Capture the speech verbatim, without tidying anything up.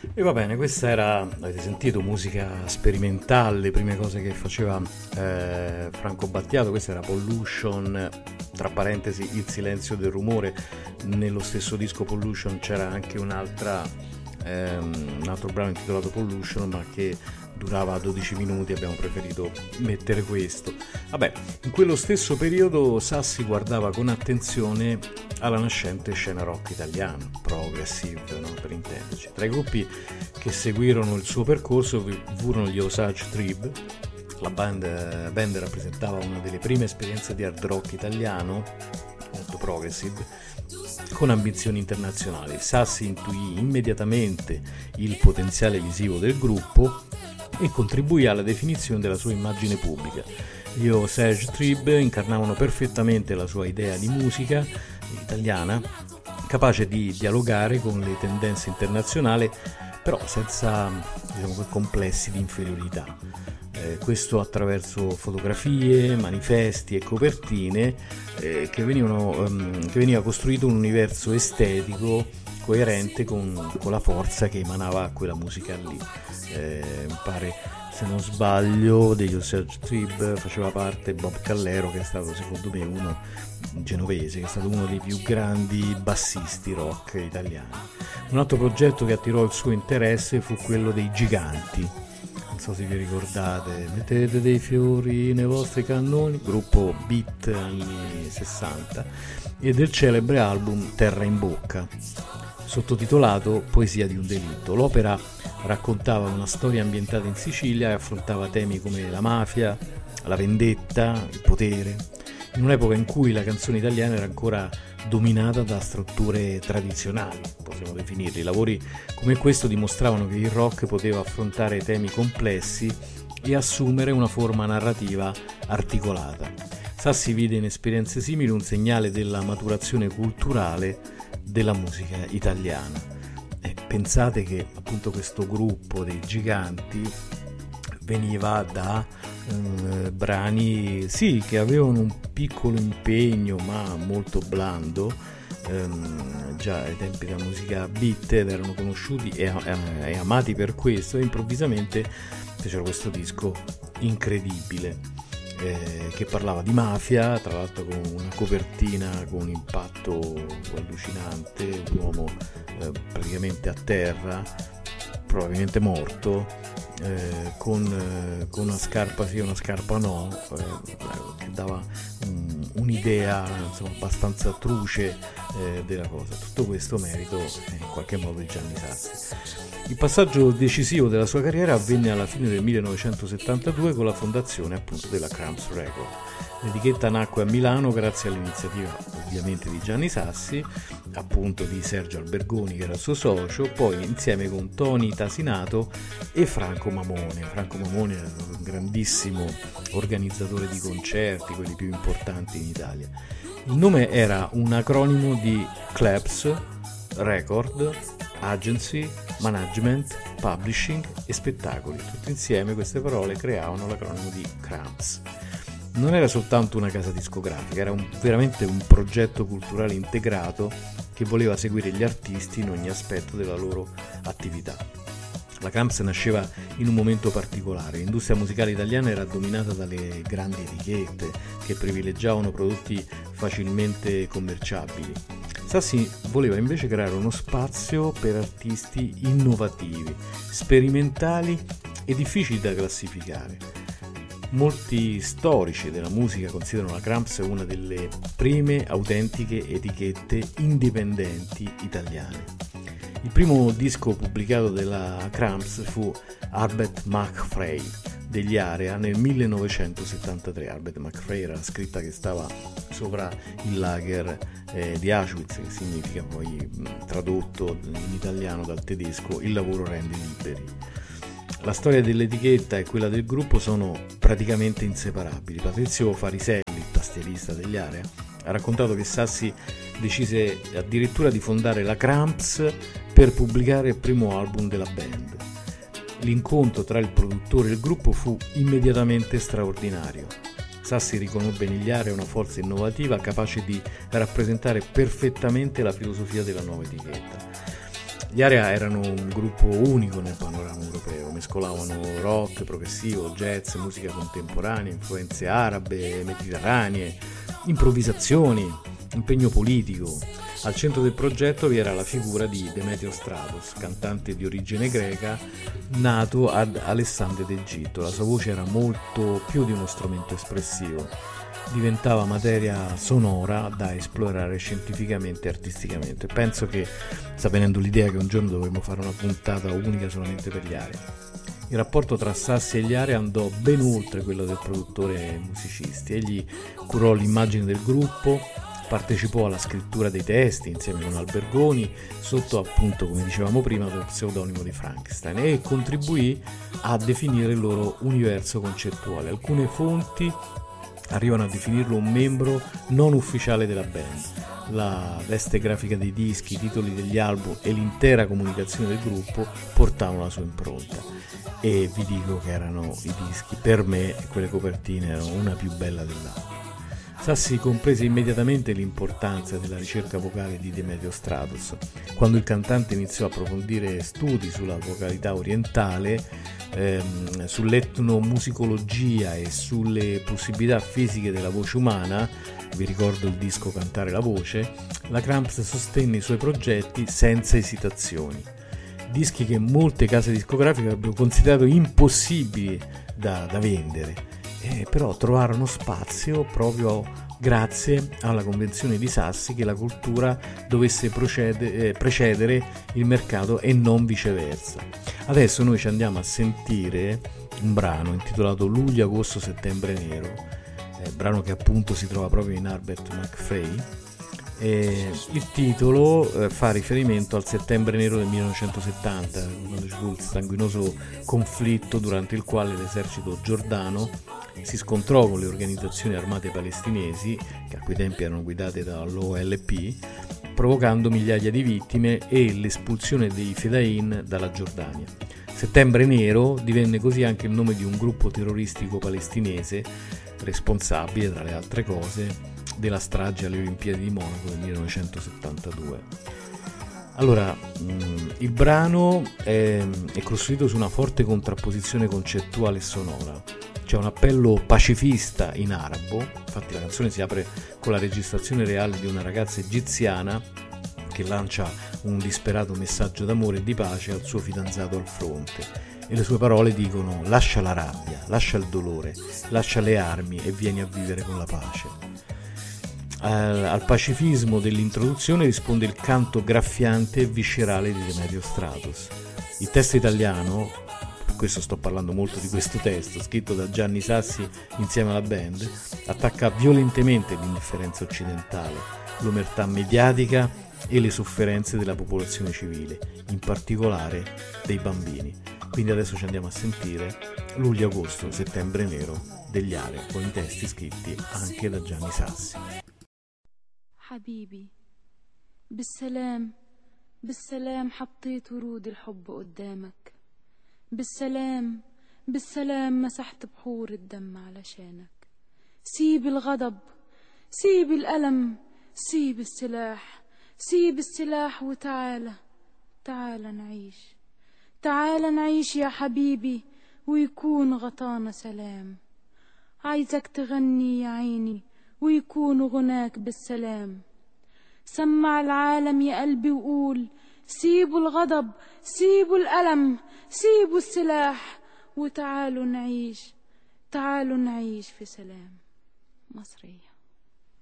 E va bene, questa era, avete sentito, musica sperimentale, le prime cose che faceva eh, Franco Battiato. Questa era Pollution, tra parentesi Il silenzio del rumore. Nello stesso disco Pollution c'era anche un'altra, ehm, un altro brano intitolato Pollution, ma che durava dodici minuti, abbiamo preferito mettere questo. Vabbè, in quello stesso periodo Sassi guardava con attenzione alla nascente scena rock italiana, progressive, no? Per intenderci. Tra i gruppi che seguirono il suo percorso furono gli Osage Tribe. La band, band rappresentava una delle prime esperienze di hard rock italiano, molto progressive, con ambizioni internazionali. Sassi intuì immediatamente il potenziale visivo del gruppo e contribuì alla definizione della sua immagine pubblica. Gli Osage Tribe incarnavano perfettamente la sua idea di musica italiana, capace di dialogare con le tendenze internazionali, però senza, diciamo, complessi di inferiorità. Eh, questo attraverso fotografie, manifesti e copertine eh, che, venivano, um, che veniva costruito un universo estetico coerente con, con la forza che emanava quella musica lì. Eh, mi pare, se non sbaglio, degli Osage Tribe faceva parte Bob Callero, che è stato secondo me uno genovese, che è stato uno dei più grandi bassisti rock italiani. Un altro progetto che attirò il suo interesse fu quello dei Giganti. Non so se vi ricordate, mettete dei fiori nei vostri cannoni, gruppo beat anni sessanta, e del celebre album Terra in bocca, sottotitolato Poesia di un delitto. L'opera raccontava una storia ambientata in Sicilia e affrontava temi come la mafia, la vendetta, il potere, in un'epoca in cui la canzone italiana era ancora dominata da strutture tradizionali, possiamo definirli. Lavori come questo dimostravano che il rock poteva affrontare temi complessi e assumere una forma narrativa articolata. Sassi vide in esperienze simili un segnale della maturazione culturale della musica italiana. Eh, pensate che appunto questo gruppo dei Giganti veniva da eh, brani sì che avevano un piccolo impegno ma molto blando, ehm, già ai tempi della musica beat, ed erano conosciuti e, e, e amati per questo, e improvvisamente fecero questo disco incredibile eh, che parlava di mafia, tra l'altro con una copertina con un impatto allucinante, un uomo eh, praticamente a terra, probabilmente morto, eh, con, eh, con una scarpa sì, una scarpa no, eh, che dava un, un'idea, insomma, abbastanza truce eh, della cosa. Tutto questo merito eh, in qualche modo di Gianni Sassi. Il passaggio decisivo della sua carriera avvenne alla fine del millenovecentosettantadue con la fondazione appunto della Cramps Record. L'etichetta nacque a Milano grazie all'iniziativa ovviamente di Gianni Sassi, appunto di Sergio Albergoni che era il suo socio, poi insieme con Tony Tasinato e Franco Mamone. Franco Mamone era un grandissimo organizzatore di concerti, quelli più importanti in Italia. Il nome era un acronimo di Claps, Record, Agency, Management, Publishing e Spettacoli. Tutte insieme queste parole creavano l'acronimo di Cramps. Non era soltanto una casa discografica, era un, veramente un progetto culturale integrato che voleva seguire gli artisti in ogni aspetto della loro attività. La Cramps nasceva in un momento particolare. L'industria musicale italiana era dominata dalle grandi etichette che privilegiavano prodotti facilmente commerciabili. Sassi voleva invece creare uno spazio per artisti innovativi, sperimentali e difficili da classificare. Molti storici della musica considerano la Cramps una delle prime autentiche etichette indipendenti italiane. Il primo disco pubblicato della Cramps fu Arbet McFray degli Area nel millenovecentosettantatré. Arbet McFray era la scritta che stava sopra il lager eh, di Auschwitz, che significa poi mh, tradotto in italiano dal tedesco il lavoro rende liberi. La storia dell'etichetta e quella del gruppo sono praticamente inseparabili. Patrizio Fariselli, il tastierista degli Area, ha raccontato che Sassi decise addirittura di fondare la Cramps per pubblicare il primo album della band. L'incontro tra il produttore e il gruppo fu immediatamente straordinario. Sassi riconobbe negli Area una forza innovativa capace di rappresentare perfettamente la filosofia della nuova etichetta. Gli Area erano un gruppo unico nel panorama europeo, mescolavano rock, progressivo, jazz, musica contemporanea, influenze arabe, mediterranee, improvvisazioni, impegno politico. Al centro del progetto vi era la figura di Demetrios Stratos, cantante di origine greca, nato ad Alessandria d'Egitto. La sua voce era molto più di uno strumento espressivo, diventava materia sonora da esplorare scientificamente e artisticamente. Penso che sta venendo l'idea che un giorno dovremmo fare una puntata unica solamente per gli Area. Il rapporto tra Sassi e gli Area andò ben oltre quello del produttore e musicisti. Egli curò l'immagine del gruppo, partecipò alla scrittura dei testi insieme con Albergoni sotto, appunto, come dicevamo prima, lo pseudonimo di Frankenstein, e contribuì a definire il loro universo concettuale. Alcune fonti arrivano a definirlo un membro non ufficiale della band. La veste grafica dei dischi, i titoli degli album e l'intera comunicazione del gruppo portavano la sua impronta, e vi dico che erano i dischi, per me quelle copertine erano una più bella dell'altra. Sassi comprese immediatamente l'importanza della ricerca vocale di Demetrios Stratos. Quando il cantante iniziò a approfondire studi sulla vocalità orientale, ehm, sull'etnomusicologia e sulle possibilità fisiche della voce umana, vi ricordo il disco Cantare la voce, la Cramps sostenne i suoi progetti senza esitazioni. Dischi che molte case discografiche avrebbero considerato impossibili da, da vendere. Eh, però trovarono spazio proprio grazie alla convenzione di Sassi che la cultura dovesse procede, eh, precedere il mercato e non viceversa. Adesso noi ci andiamo a sentire un brano intitolato Luglio, Agosto, Settembre Nero, eh, brano che appunto si trova proprio in Herbert McFay. E il titolo eh, fa riferimento al settembre nero del millenovecentosettanta, quando ci fu il sanguinoso conflitto durante il quale l'esercito giordano si scontrò con le organizzazioni armate palestinesi, che a quei tempi erano guidate dall'O L P, provocando migliaia di vittime e l'espulsione dei Fedayeen dalla Giordania. Settembre Nero divenne così anche il nome di un gruppo terroristico palestinese responsabile, tra le altre cose, della strage alle Olimpiadi di Monaco del millenovecentosettantadue. Allora, mh, il brano è, è costruito su una forte contrapposizione concettuale e sonora. C'è un appello pacifista in arabo, infatti la canzone si apre con la registrazione reale di una ragazza egiziana che lancia un disperato messaggio d'amore e di pace al suo fidanzato al fronte, e le sue parole dicono: lascia la rabbia, lascia il dolore, lascia le armi e vieni a vivere con la pace. Al, al pacifismo dell'introduzione risponde il canto graffiante e viscerale di Demetrios Stratos. Il testo italiano, per questo sto parlando molto di questo testo, scritto da Gianni Sassi insieme alla band, attacca violentemente l'indifferenza occidentale, l'omertà mediatica e le sofferenze della popolazione civile, in particolare dei bambini. Quindi adesso ci andiamo a sentire Luglio, Agosto, Settembre Nero degli Area, con i testi scritti anche da Gianni Sassi. حبيبي بالسلام بالسلام حطيت ورود الحب قدامك، بالسلام بالسلام مسحت بحور الدم علشانك. سيب الغضب، سيب الألم، سيب السلاح، سيب السلاح وتعالى تعالى نعيش، تعالى نعيش يا حبيبي ويكون غطانا سلام. عايزك تغني يا عيني ويكون غناك بالسلام. سمع العالم يا قلبي وقول: سيبوا الغضب، سيبوا الألم، سيبوا السلاح وتعالوا نعيش، تعالوا نعيش في سلام. مصرية.